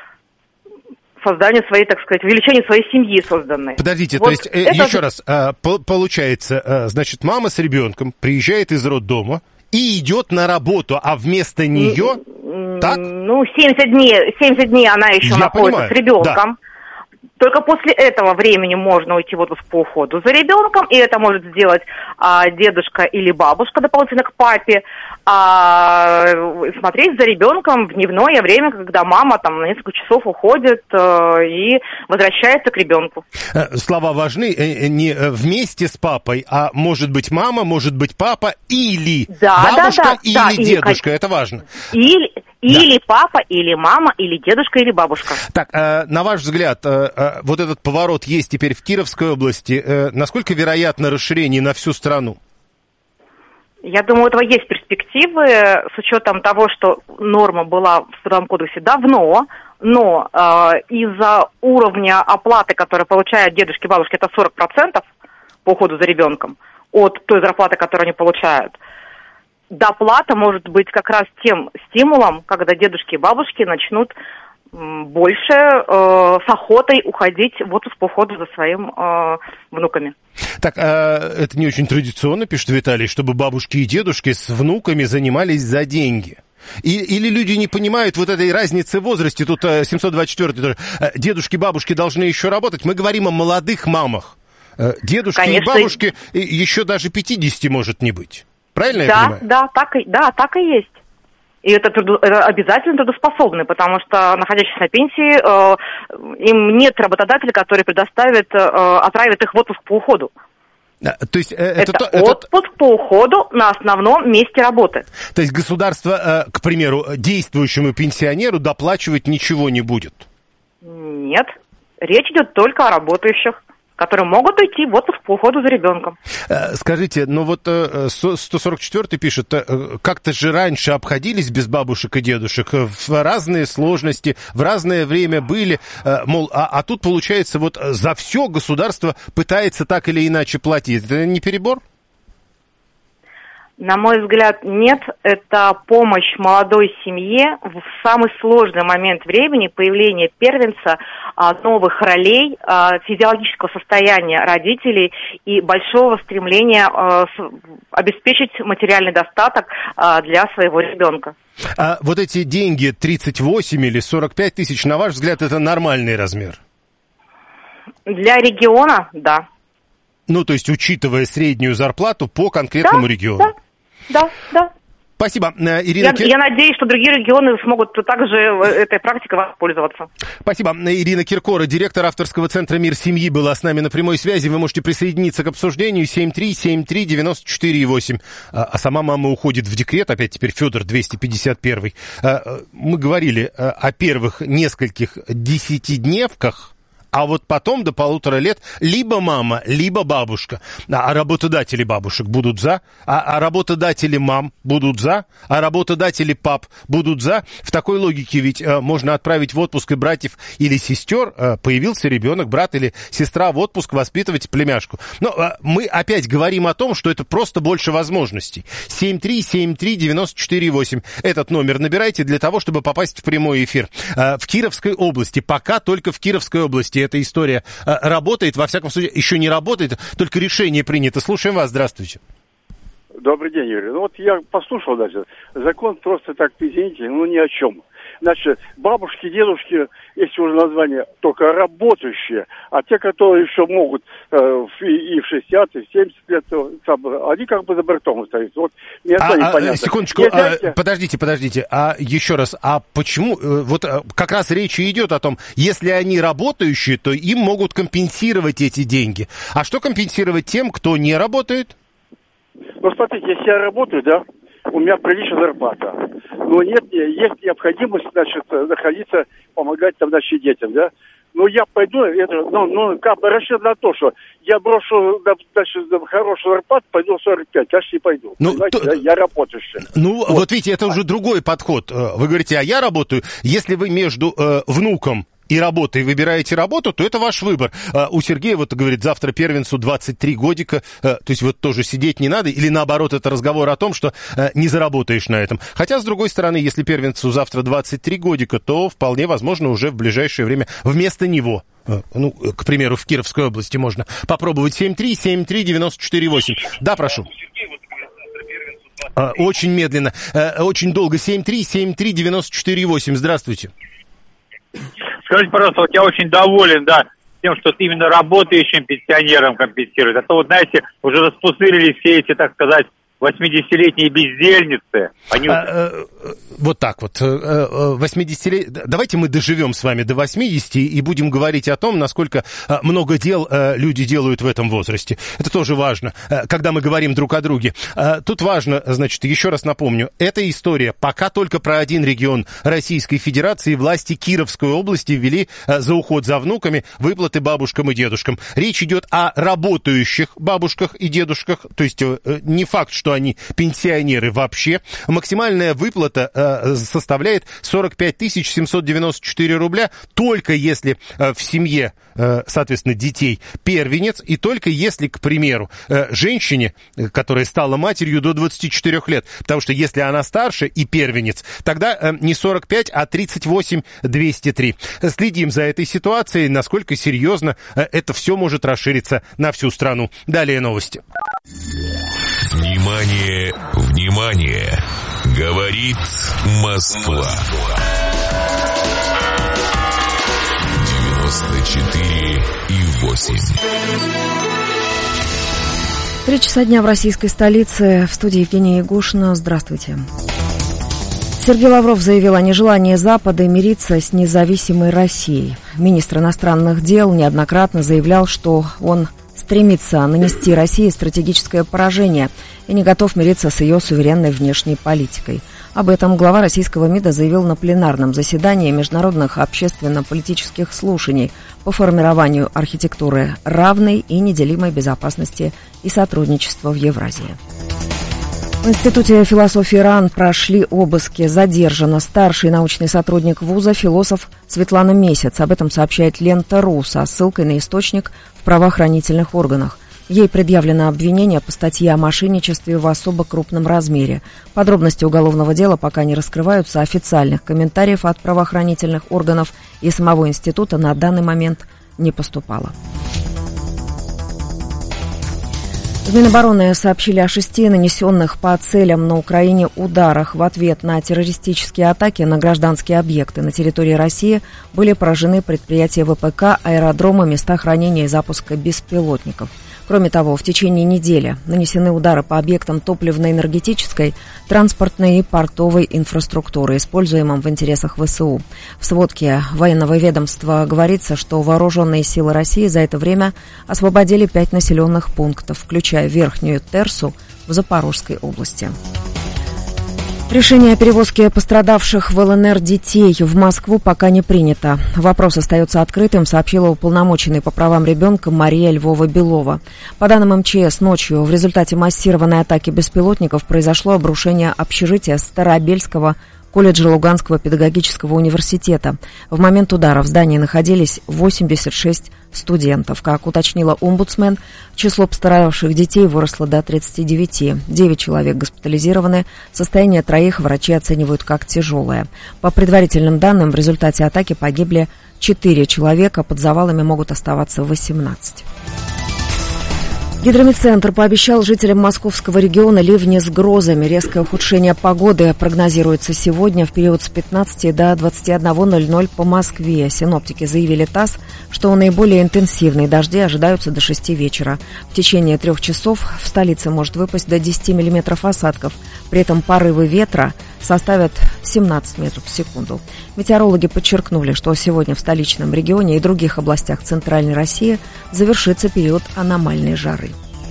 созданию своей, так сказать, увеличению своей семьи созданной. Подождите, вот то есть, э, это... еще раз, э, по- получается, э, значит, мама с ребенком приезжает из роддома и идет на работу, а вместо нее, Н- так? Ну, семьдесят дней, семьдесят дней она еще Я находится понимаю, с ребенком. Да. Только после этого времени можно уйти в отпуск по уходу за ребенком, и это может сделать а, дедушка или бабушка дополнительно к папе, а, смотреть за ребенком в дневное время, когда мама там на несколько часов уходит а, и возвращается к ребенку. Слова важны, не вместе с папой, а может быть мама, может быть папа или да, бабушка, да, да, или да, дедушка, или, это важно. Или... Или да. папа, или мама, или дедушка, или бабушка. Так, э, на ваш взгляд, э, э, вот этот поворот есть теперь в Кировской области. Э, насколько вероятно расширение на всю страну? Я думаю, у этого есть перспективы, с учетом того, что норма была в Трудовом кодексе давно, но э, из-за уровня оплаты, которую получают дедушки и бабушки, это сорок процентов по уходу за ребенком от той зарплаты, которую они получают. Доплата может быть как раз тем стимулом, когда дедушки и бабушки начнут больше э, с охотой уходить в отпуск по уходу за своим э, внуками. Так, э, это не очень традиционно, пишет Виталий, чтобы бабушки и дедушки с внуками занимались за деньги. И, или люди не понимают вот этой разницы в возрасте. Тут э, семьсот двадцать четыре тоже. Э, дедушки, бабушки должны еще работать. Мы говорим о молодых мамах. Э, дедушки Конечно. И бабушки еще даже пятидесяти может не быть. Правильно да, я понимаю? Да, так и, да, так и есть. И это, труду, это обязательно трудоспособны, потому что, находящиеся на пенсии, э, им нет работодателя, который предоставит, э, отправит их в отпуск по уходу. А, то есть, э, это, это, это отпуск это... по уходу на основном месте работы. То есть государство, э, к примеру, действующему пенсионеру доплачивать ничего не будет? Нет. Речь идет только о работающих, которые могут уйти в отпуск по уходу за ребенком. Скажите, ну вот сто сорок четвёртый пишет, как-то же раньше обходились без бабушек и дедушек, в разные сложности, в разное время были, мол, а, а тут, получается, вот за все государство пытается так или иначе платить. Это не перебор? На мой взгляд, нет. Это помощь молодой семье в самый сложный момент времени, появления первенца, новых ролей, физиологического состояния родителей и большого стремления обеспечить материальный достаток для своего ребенка. А вот эти деньги, тридцать восемь или сорок пять тысяч, на ваш взгляд, это нормальный размер? Для региона, да. Ну, то есть, учитывая среднюю зарплату по конкретному да, региону? Да, да, да. Спасибо, Ирина. Я, Кир... я надеюсь, что другие регионы смогут также этой практикой воспользоваться. Спасибо. Ирина Киркора, директор авторского центра «Мир семьи», была с нами на прямой связи. Вы можете присоединиться к обсуждению семь три семь три девять четыре восемь. А сама мама уходит в декрет, опять теперь Федор двести пятьдесят один. Мы говорили о первых нескольких десятидневках. А вот потом до полутора лет либо мама, либо бабушка. А работодатели бабушек будут за, а, а работодатели мам будут за, а работодатели пап будут за. В такой логике ведь э, можно отправить в отпуск и братьев или сестер. Э, появился ребенок, брат или сестра в отпуск, воспитывать племяшку. Но э, мы опять говорим о том, что это просто больше возможностей. семь три семь три девять четыре восемь. Этот номер набирайте для того, чтобы попасть в прямой эфир. Э, в Кировской области, пока только в Кировской области эта история э, работает, во всяком случае, еще не работает, только решение принято. Слушаем вас, здравствуйте. Добрый день, Юрий. Ну вот я послушал даже. Закон просто так, извините, ну ни о чем. Значит, бабушки, дедушки, если уже название, только работающие, а те, которые еще могут э, и в шестьдесят, и в семьдесят лет, они как бы за бортом остаются. Вот мне это а, непонятно. А, секундочку, а, подождите, подождите, а еще раз, а почему, вот как раз речь идет о том, если они работающие, то им могут компенсировать эти деньги. А что компенсировать тем, кто не работает? Ну, смотрите, если я работаю, да, у меня приличная зарплата. Но нет, есть необходимость, значит, находиться, помогать там, значит, детям, да. Ну, я пойду, это, ну, ну, как бы расчет на то, что я брошу, значит, хорошую зарплату, пойду в сорок пять, конечно, не пойду. Ну, то... да, я работающий. Ну, вот. вот видите, это уже другой подход. Вы говорите, а я работаю. Если вы между э, внуком и работой выбираете работу, то это ваш выбор. А у Сергея, вот говорит, завтра первенцу двадцать три годика, а, то есть вот тоже сидеть не надо, или наоборот, это разговор о том, что а, не заработаешь на этом. Хотя, с другой стороны, если первенцу завтра двадцать три годика, то вполне возможно уже в ближайшее время вместо него, а, ну, к примеру, в Кировской области можно попробовать. Семь три семь три девять четыре восемь. Да, прошу. А, очень медленно, а, очень долго. Семь три семь три девять четыре восемь. Здравствуйте. Скажите, пожалуйста, вот я очень доволен, да, тем, что именно работающим пенсионерам компенсируют. А то, вот, знаете, уже распустырились все эти, так сказать, восьмидесятилетние бездельницы. Они... А, а, вот так вот. восьмидесятилетние... Давайте мы доживем с вами до восьмидесяти и будем говорить о том, насколько много дел люди делают в этом возрасте. Это тоже важно, когда мы говорим друг о друге. Тут важно, значит, еще раз напомню, эта история пока только про один регион Российской Федерации. Власти Кировской области ввели за уход за внуками выплаты бабушкам и дедушкам. Речь идет о работающих бабушках и дедушках, то есть не факт, что они пенсионеры вообще. Максимальная выплата э, составляет сорок пять тысяч семьсот девяносто четыре рубля, только если э, в семье, э, соответственно, детей первенец, и только если, к примеру, э, женщине, которая стала матерью до двадцати четырёх лет, потому что если она старше и первенец, тогда э, не сорок пять, а тридцать восемь двести три. Следим за этой ситуацией, насколько серьезно э, это все может расшириться на всю страну. Далее новости. Внимание, внимание! Говорит Москва. девяносто четыре и восемь. Три часа дня в российской столице. В студии Евгения Егошина. Здравствуйте. Сергей Лавров заявил о нежелании Запада мириться с независимой Россией. Министр иностранных дел неоднократно заявлял, что он стремится нанести России стратегическое поражение и не готов мириться с ее суверенной внешней политикой. Об этом глава российского МИДа заявил на пленарном заседании международных общественно-политических слушаний по формированию архитектуры равной и неделимой безопасности и сотрудничества в Евразии. В Институте философии РАН прошли обыски. Задержана старший научный сотрудник вуза, философ Светлана Месяц. Об этом сообщает Лента.ру со ссылкой на источник в правоохранительных органах. Ей предъявлено обвинение по статье о мошенничестве в особо крупном размере. Подробности уголовного дела пока не раскрываются, официальных комментариев от правоохранительных органов и самого института на данный момент не поступало. В Минобороны сообщили о шести нанесенных по целям на Украине ударах. В ответ на террористические атаки на гражданские объекты на территории России были поражены предприятия ВПК, аэродромы, места хранения и запуска беспилотников. Кроме того, в течение недели нанесены удары по объектам топливно-энергетической, транспортной и портовой инфраструктуры, используемым в интересах ВСУ. В сводке военного ведомства говорится, что вооруженные силы России за это время освободили пять населенных пунктов, включая Верхнюю Терсу в Запорожской области. Решение о перевозке пострадавших в ЛНР детей в Москву пока не принято. Вопрос остается открытым, сообщила уполномоченный по правам ребенка Мария Львова-Белова. По данным МЧС, ночью в результате массированной атаки беспилотников произошло обрушение общежития Старообельского колледжа Луганского педагогического университета. В момент удара в здании находились восемьдесят шесть студентов. Как уточнила омбудсмен, число пострадавших детей выросло до тридцати девяти. Девять человек госпитализированы. Состояние троих врачи оценивают как тяжелое. По предварительным данным, в результате атаки погибли четыре человека. Под завалами могут оставаться восемнадцать. Гидрометцентр пообещал жителям московского региона ливни с грозами. Резкое ухудшение погоды прогнозируется сегодня в период с пятнадцати до двадцати одного ноль ноль по Москве. Синоптики заявили ТАСС, что наиболее интенсивные дожди ожидаются до шести вечера. В течение трех часов в столице может выпасть до десяти миллиметров осадков. При этом порывы ветра составят семнадцать метров в секунду. Метеорологи подчеркнули, что сегодня в столичном регионе и других областях Центральной России завершится период аномальной жары.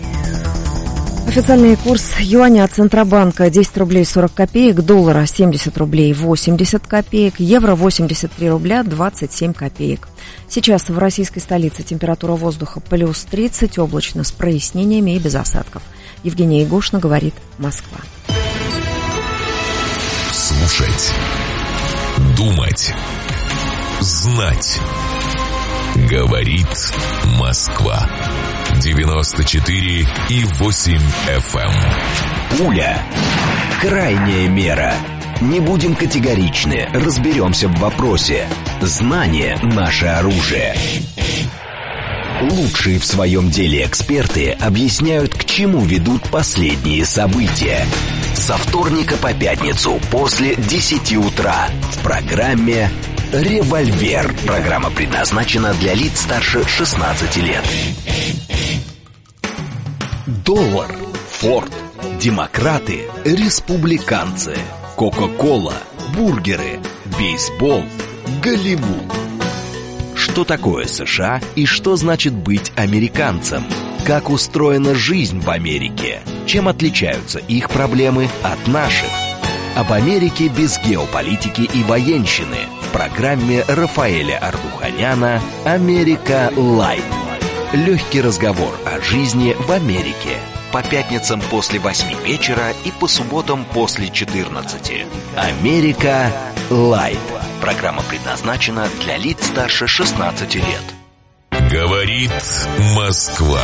Официальный курс юаня от Центробанка десять рублей сорок копеек, доллара семьдесят рублей восемьдесят копеек, евро восемьдесят три рубля двадцать семь копеек. Сейчас в российской столице температура воздуха плюс тридцать, облачно с прояснениями и без осадков. Евгения Егошина говорит, Москва. Слушать, думать, знать. Говорит Москва. девяносто четыре и восемь эф эм. Пуля. Крайняя мера. Не будем категоричны, разберемся в вопросе. Знание – наше оружие. Лучшие в своем деле эксперты объясняют, к чему ведут последние события. Со вторника по пятницу после десяти утра в программе «Револьвер». Программа предназначена для лиц старше шестнадцати лет. Доллар, Форд, демократы, республиканцы, Кока-кола, бургеры, бейсбол, Голливуд. Что такое США и что значит быть американцем? Как устроена жизнь в Америке? Чем отличаются их проблемы от наших? Об Америке без геополитики и военщины в программе Рафаэля Ардуханяна «Америка Лайт». Легкий разговор о жизни в Америке. По пятницам после восьми вечера и по субботам после четырнадцати. «Америка Лайт». Программа предназначена для лиц старше шестнадцати лет. Говорит Москва.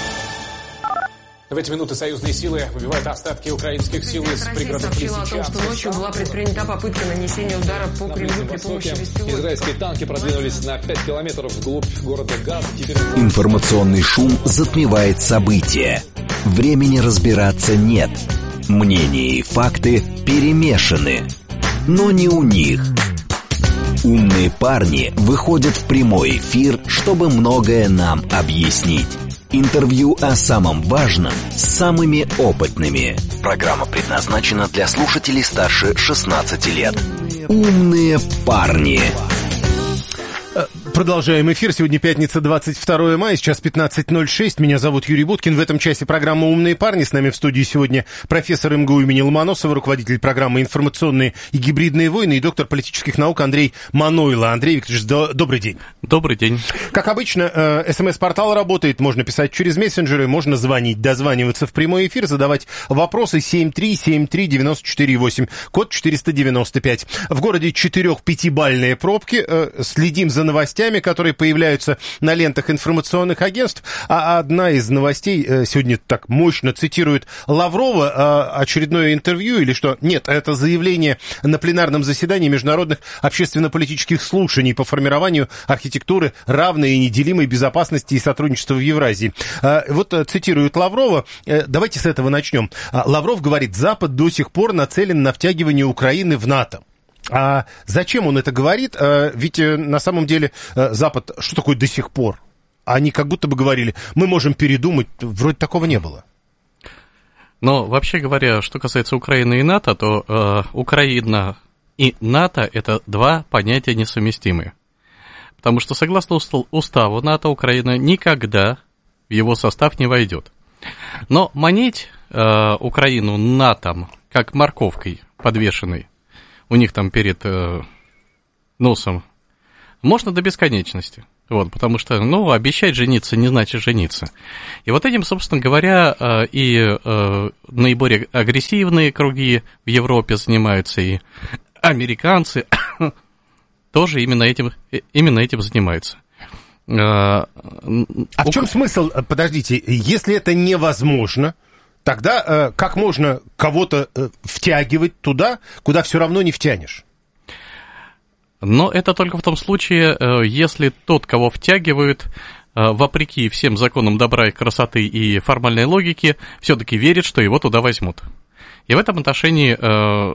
В эти минуты союзные силы выбивают остатки украинских сил из пригородов Лисичанска. Россия сообщила о том, что ночью была предпринята попытка нанесения удара по Кремлю при помощи беспилотников. Израильские танки продвинулись на пять километров вглубь города Газ. Теперь... Информационный шум затмевает события. Времени разбираться нет. Мнения и факты перемешаны. Но не у них. Умные парни выходят в прямой эфир, чтобы многое нам объяснить. Интервью о самом важном с самыми опытными. Программа предназначена для слушателей старше шестнадцати лет. Умные парни. Продолжаем эфир. Сегодня пятница, двадцать второе мая, сейчас пятнадцать ноль шесть. Меня зовут Юрий Буткин. В этом часе программа «Умные парни». С нами в студии сегодня профессор эм гэ у имени Ломоносова, руководитель программы «Информационные и гибридные войны» и доктор политических наук Андрей Манойло. Андрей Викторович, до... добрый день. Добрый день. Как обычно, э, смс-портал работает. Можно писать через мессенджеры, можно звонить, дозваниваться в прямой эфир, задавать вопросы семь три семь три девять четыре восемь, код четыреста девяносто пять. В городе четыре-пятибалльные пробки. Э, следим за новостями. новостями, которые появляются на лентах информационных агентств. А одна из новостей сегодня так мощно цитирует Лаврова, очередное интервью или что? Нет, это заявление на пленарном заседании международных общественно-политических слушаний по формированию архитектуры равной и неделимой безопасности и сотрудничества в Евразии. Вот цитирует Лаврова. Давайте с этого начнем. Лавров говорит, Запад до сих пор нацелен на втягивание Украины в НАТО. А зачем он это говорит? Ведь на самом деле Запад, что такое до сих пор? Они как будто бы говорили, мы можем передумать. Вроде такого не было. Но вообще говоря, что касается Украины и НАТО, то э, Украина и НАТО – это два понятия несовместимые. Потому что согласно уставу НАТО, Украина никогда в его состав не войдет. Но манить э, Украину НАТО как морковкой подвешенной у них там перед э, носом можно до бесконечности. Вот, потому что, ну, обещать жениться не значит жениться. И вот этим, собственно говоря, э, и э, наиболее агрессивные круги в Европе занимаются, и американцы тоже именно этим, именно этим занимаются. А в чем смысл, подождите, если это невозможно, тогда э, как можно кого-то э, втягивать туда, куда все равно не втянешь? Но это только в том случае, э, если тот, кого втягивают, э, вопреки всем законам добра и красоты и формальной логике, все-таки верит, что его туда возьмут. И в этом отношении, э,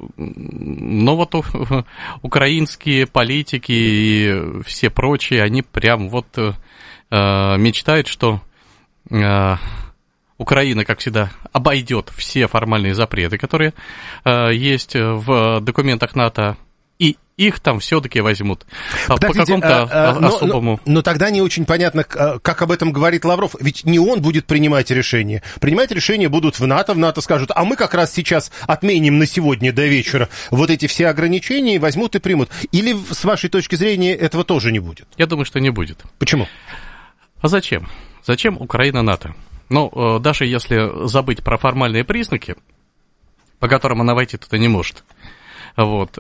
ну вот э, украинские политики и все прочие, они прям вот э, мечтают, что э, Украина, как всегда, обойдет все формальные запреты, которые э, есть в документах НАТО, и их там все-таки возьмут. Подождите, по какому-то а, а, особому... Но, но тогда не очень понятно, как об этом говорит Лавров. Ведь не он будет принимать решения. Принимать решения будут в НАТО. В НАТО скажут, а мы как раз сейчас отменим на сегодня до вечера вот эти все ограничения, возьмут и примут. Или, с вашей точки зрения, этого тоже не будет? Я думаю, что не будет. Почему? А зачем? Зачем Украина НАТО? Ну, даже если забыть про формальные признаки, по которым она войти туда не может. Вот.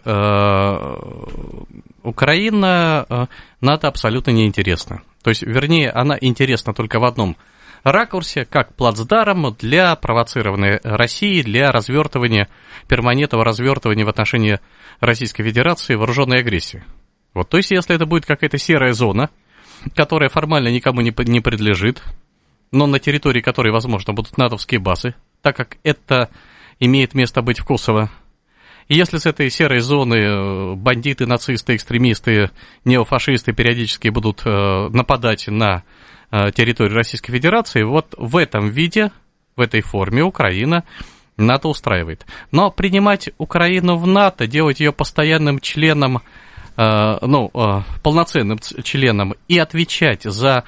Украина НАТО абсолютно неинтересна. То есть, вернее, она интересна только в одном ракурсе, как плацдарм для провоцирования России, для развертывания, перманентного развертывания в отношении Российской Федерации вооруженной агрессии. Вот. То есть, если это будет какая-то серая зона, которая формально никому не принадлежит, но на территории которой, возможно, будут натовские базы, так как это имеет место быть в Косово. И если с этой серой зоны бандиты, нацисты, экстремисты, неофашисты периодически будут нападать на территорию Российской Федерации, вот в этом виде, в этой форме Украина НАТО устраивает. Но принимать Украину в НАТО, делать ее постоянным членом, ну, полноценным членом и отвечать за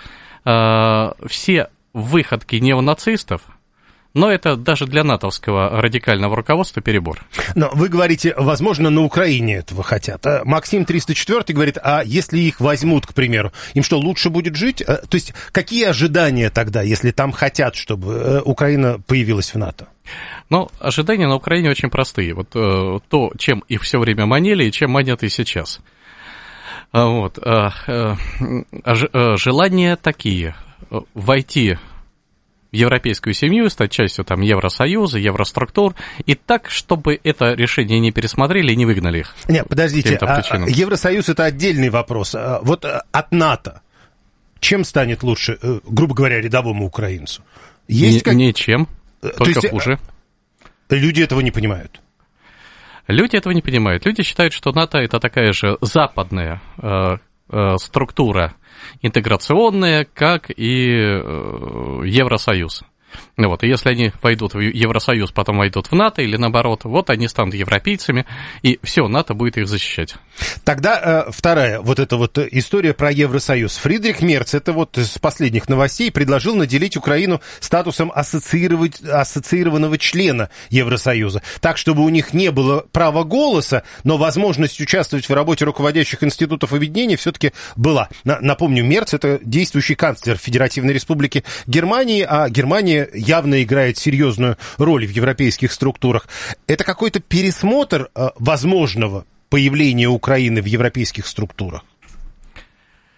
все выходки неонацистов, но это даже для натовского радикального руководства перебор. Но вы говорите, возможно, на Украине этого хотят. Максим триста четыре говорит, а если их возьмут, к примеру, им что, лучше будет жить? То есть какие ожидания тогда, если там хотят, чтобы Украина появилась в НАТО? Ну, ожидания на Украине очень простые. Вот э, то, чем их все время манили и чем манят и сейчас. Вот. Э, э, э, желания такие. Войти в европейскую семью, стать частью там Евросоюза, Евроструктур, и так, чтобы это решение не пересмотрели и не выгнали их. Нет, подождите, а, Евросоюз — это отдельный вопрос. Вот от НАТО чем станет лучше, грубо говоря, рядовому украинцу? Есть как... Ничем, только То есть, хуже. Люди этого не понимают? Люди этого не понимают. Люди считают, что НАТО — это такая же западная э, э, структура, интеграционная, как и э, Евросоюз. Вот, и если они войдут в Евросоюз, потом войдут в НАТО или наоборот, вот они станут европейцами, и все, НАТО будет их защищать. Тогда э, вторая вот эта вот история про Евросоюз. Фридрих Мерц, это вот из последних новостей, предложил наделить Украину статусом ассоциированного члена Евросоюза, так, чтобы у них не было права голоса, но возможность участвовать в работе руководящих институтов объединения все-таки была. Напомню, Мерц — это действующий канцлер Федеративной Республики Германии, а Германия явно играет серьезную роль в европейских структурах. Это какой-то пересмотр э, возможного появления Украины в европейских структурах?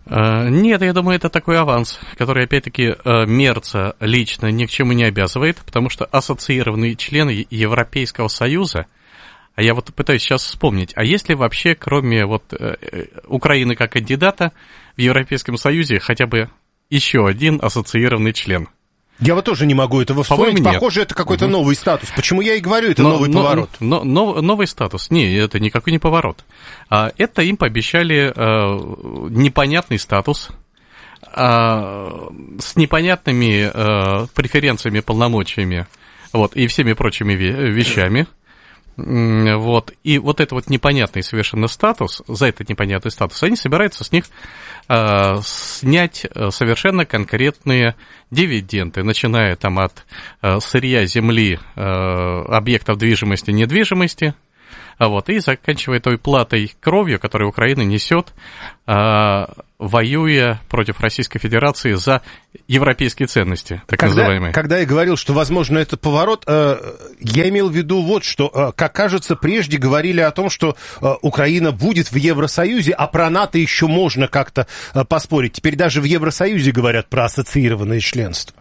Нет, я думаю, это такой аванс, который, опять-таки, Мерца лично ни к чему не обязывает, потому что ассоциированный член Европейского Союза, а я вот пытаюсь сейчас вспомнить, а есть ли вообще, кроме вот Украины как кандидата, в Европейском Союзе хотя бы еще один ассоциированный член? Я вот тоже не могу этого вспомнить. Похоже, это какой-то угу. новый статус. Почему я и говорю, это но, новый но, поворот. Но, но, новый статус. Не, это никакой не поворот. А, это им пообещали а, непонятный статус а, с непонятными а, преференциями, полномочиями вот, и всеми прочими вещами. Вот. И вот этот вот непонятный совершенно статус, за этот непонятный статус, они собираются с них э, снять совершенно конкретные дивиденды, начиная там от э, сырья, земли, э, объектов движимости, недвижимости, вот, и заканчивая той платой кровью, которую Украина несет, э, воюя против Российской Федерации за европейские ценности, так когда, называемые. Когда я говорил, что, возможно, это поворот, э, я имел в виду вот что. Э, как кажется, прежде говорили о том, что э, Украина будет в Евросоюзе, а про НАТО еще можно как-то э, поспорить. Теперь даже в Евросоюзе говорят про ассоциированное членство.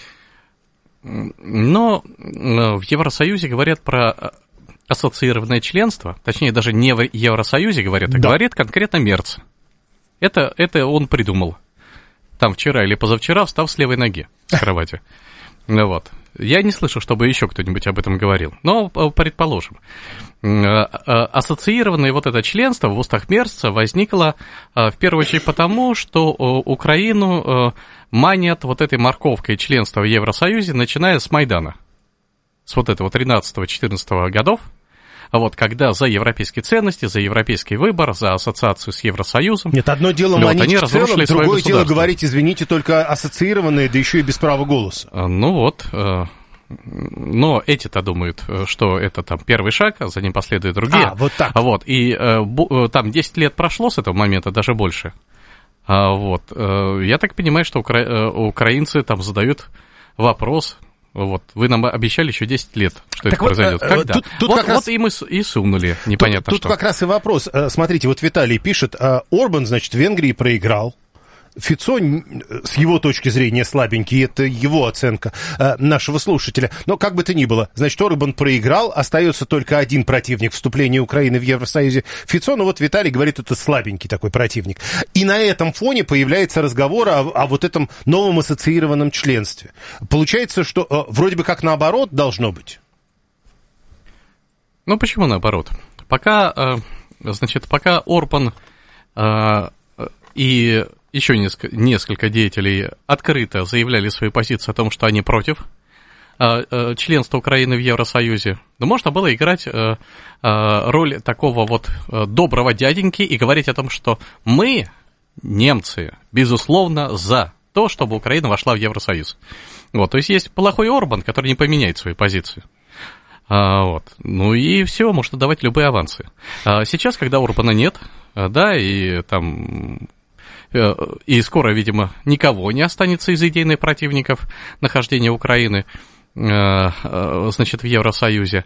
Но в Евросоюзе говорят про ассоциированное членство, точнее, даже не в Евросоюзе говорят, а да. говорит конкретно Мерц. Это, это он придумал. Там вчера или позавчера, встав с левой ноги с кровати. Ну вот. Я не слышу, чтобы еще кто-нибудь об этом говорил. Но предположим. Ассоциированное вот это членство в устах Мерца возникло в первую очередь потому, что Украину манят вот этой морковкой членства в Евросоюзе, начиная с Майдана. С вот этого тринадцатого-четырнадцатого годов. Вот, когда за европейские ценности, за европейский выбор, за ассоциацию с Евросоюзом... Нет, одно дело манить в целом, другое дело говорить, извините, только ассоциированные, да еще и без права голоса. Ну вот, но эти-то думают, что это там первый шаг, а за ним последуют другие. А, вот так. Вот, и там десять лет прошло с этого момента, даже больше. Вот, я так понимаю, что укра... украинцы там задают вопрос... Вот, вы нам обещали еще десять лет, что так это вот, произойдет. Когда? Тут, тут вот, вот раз... им и, и сунули, непонятно тут, что. Тут как раз и вопрос. Смотрите, вот Виталий пишет, Орбан, значит, в Венгрии проиграл. Фицо, с его точки зрения, слабенький, это его оценка э, нашего слушателя. Но как бы то ни было, значит, Орбан проиграл, остается только один противник вступления Украины в Евросоюзе. Фицо, ну вот Виталий говорит, это слабенький такой противник. И на этом фоне появляется разговор о, о вот этом новом ассоциированном членстве. Получается, что э, вроде бы как наоборот должно быть. Ну, почему наоборот? Пока, э, значит, пока Орбан э, и... еще несколько, несколько деятелей открыто заявляли свою позицию о том, что они против э, э, членства Украины в Евросоюзе, но можно было играть э, э, роль такого вот э, доброго дяденьки и говорить о том, что мы, немцы, безусловно, за то, чтобы Украина вошла в Евросоюз. Вот, то есть есть плохой Орбан, который не поменяет свою позицию. А, вот. Ну и все, можно давать любые авансы. А сейчас, когда Орбана нет, да, и там... и скоро, видимо, никого не останется из идейных противников нахождения Украины, значит, в Евросоюзе,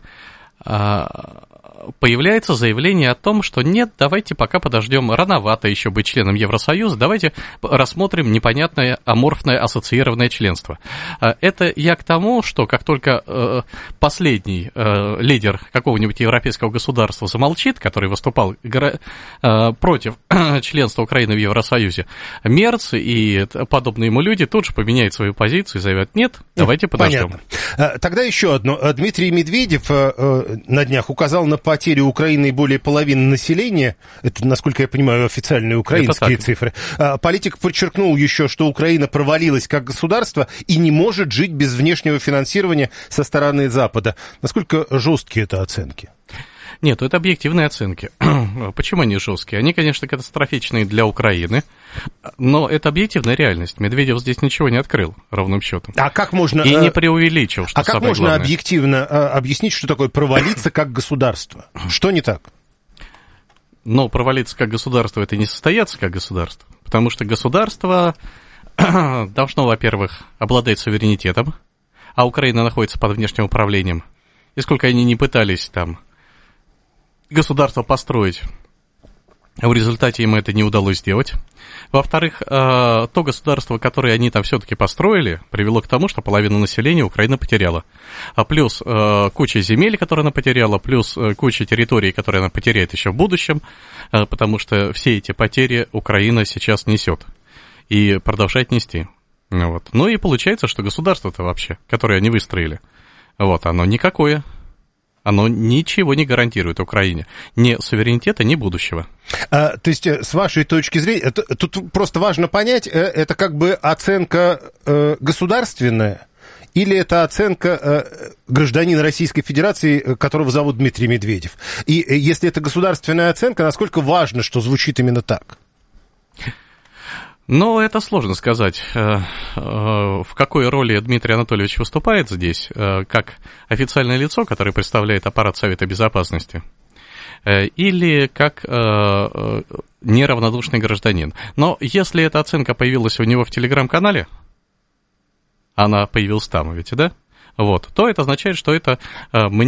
появляется заявление о том, что нет, давайте пока подождем, рановато еще быть членом Евросоюза, давайте рассмотрим непонятное аморфное ассоциированное членство. Это я к тому, что как только последний лидер какого-нибудь европейского государства замолчит, который выступал против членства Украины в Евросоюзе, Мерц и подобные ему люди тут же поменяют свою позицию и заявят, нет, давайте подождем. Понятно. Тогда еще одно. Дмитрий Медведев на днях указал на потерю Украины более половины населения. Это, насколько я понимаю, официальные украинские цифры. Политик подчеркнул еще, что Украина провалилась как государство и не может жить без внешнего финансирования со стороны Запада. Насколько жесткие это оценки? Нет, это объективные оценки. Почему они жесткие? Они, конечно, катастрофичные для Украины, но это объективная реальность. Медведев здесь ничего не открыл, ровным счетом. А как можно... И не преувеличил, что А как можно главное. объективно объяснить, что такое провалиться как государство? Что не так? Но провалиться как государство — это не состояться как государство, потому что государство должно, во-первых, обладать суверенитетом, а Украина находится под внешним управлением. И сколько они ни пытались там... государство построить В результате им это не удалось сделать. Во-вторых, то государство, которое они там все-таки построили, привело к тому, что половину населения Украина потеряла. А плюс куча земель, которые она потеряла, плюс куча территорий, которые она потеряет еще в будущем, потому что все эти потери Украина сейчас несет и продолжает нести. Вот. Ну и получается, что государство-то вообще, которое они выстроили, вот, оно никакое. Оно ничего не гарантирует Украине. Ни суверенитета, ни будущего. А, то есть, с вашей точки зрения, это, тут просто важно понять, это как бы оценка э, государственная, или это оценка э, гражданина Российской Федерации, которого зовут Дмитрий Медведев? И э, если это государственная оценка, насколько важно, что звучит именно так? Ну, это сложно сказать, в какой роли Дмитрий Анатольевич выступает здесь, как официальное лицо, которое представляет аппарат Совета Безопасности, или как неравнодушный гражданин. Но если эта оценка появилась у него в Телеграм-канале, она появилась там ведь, да? Вот, то это означает, что это мнение